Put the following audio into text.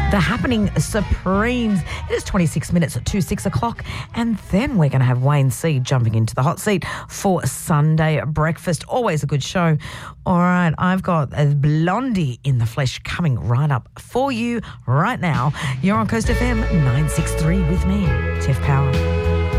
The Happening Supremes. It is 26 minutes to 6 o'clock, and then we're going to have Wayne C jumping into the hot seat for Sunday breakfast. Always a good show. All right, I've got a Blondie in the Flesh coming right up for you right now. You're on Coast FM 963 with me, Tiff Power.